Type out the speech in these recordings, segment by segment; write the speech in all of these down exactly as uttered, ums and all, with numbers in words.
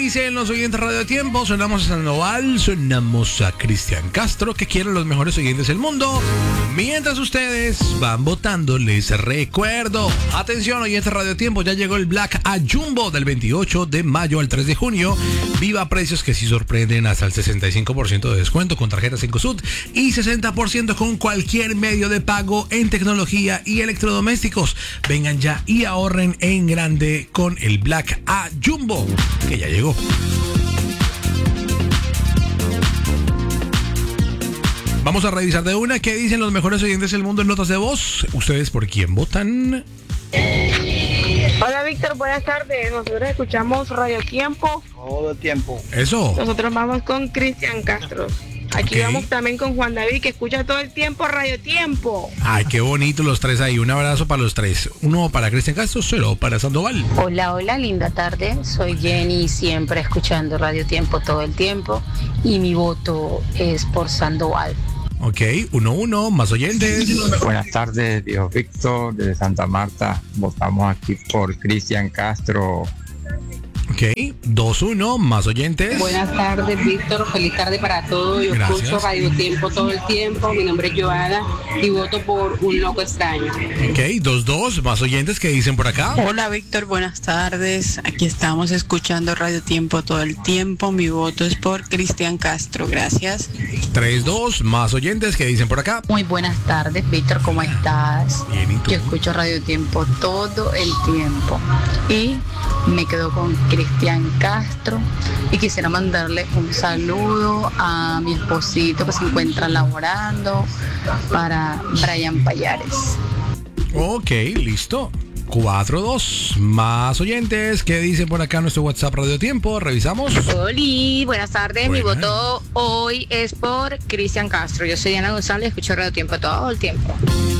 dicen los oyentes Radio Tiempo? Sonamos a Sandoval, sonamos a Cristian Castro, que quieren los mejores oyentes del mundo. Mientras ustedes van votando, les recuerdo, atención oyentes Radio Tiempo, ya llegó el Black a Jumbo del veintiocho de mayo al tres de junio. Viva precios que sí sorprenden, hasta el sesenta y cinco por ciento de descuento con tarjetas Cencosud y sesenta por ciento con cualquier medio de pago en tecnología y electrodomésticos. Vengan ya y ahorren en grande con el Black a Jumbo, que ya llegó. Vamos a revisar de una qué dicen los mejores oyentes del mundo en notas de voz. ¿Ustedes por quién votan? Hola Víctor, buenas tardes. Nosotros escuchamos Radio Tiempo. Todo el tiempo. Eso. Nosotros vamos con Cristian Castro. Aquí Okay. vamos también con Juan David, que escucha todo el tiempo Radio Tiempo. Ay, qué bonito los tres ahí. Un abrazo para los tres. Uno para Cristian Castro, cero para Sandoval. Hola, hola, linda tarde. Soy Jenny, siempre escuchando Radio Tiempo todo el tiempo. Y mi voto es por Sandoval. Ok, uno, uno, más oyentes. Buenas tardes, Dios Víctor, desde Santa Marta. Votamos aquí por Cristian Castro. Ok, dos, uno, más oyentes. Buenas tardes, Víctor. Feliz tarde para todos. Yo Gracias. escucho Radio Tiempo todo el tiempo. Mi nombre es Joana y voto por Un Loco Extraño. Ok, dos, dos, más oyentes que dicen por acá. Hola Víctor, buenas tardes. Aquí estamos escuchando Radio Tiempo todo el tiempo. Mi voto es por Cristian Castro. Gracias. Tres, dos, más oyentes que dicen por acá. Muy buenas tardes, Víctor, ¿cómo estás? Bien, ¿y tú? Yo escucho Radio Tiempo todo el tiempo. Y me quedo con Cristian Castro. Y quisiera mandarle un saludo a mi esposito que se encuentra laborando, para Brian Payares. Ok, listo. cuatro, dos, más oyentes que dicen por acá nuestro WhatsApp Radio Tiempo. Revisamos. Hola, buenas tardes. Buenas. Mi voto hoy es por Cristian Castro. Yo soy Diana González, escucho Radio Tiempo todo el tiempo.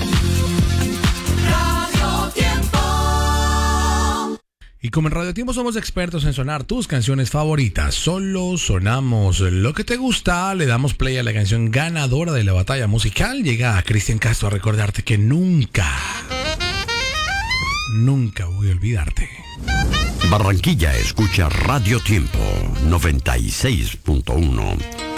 Y como en Radio Tiempo somos expertos en sonar tus canciones favoritas, solo sonamos lo que te gusta, le damos play a la canción ganadora de la batalla musical. Llega a Cristian Castro a recordarte que nunca, nunca voy a olvidarte. Barranquilla escucha Radio Tiempo noventa y seis punto uno.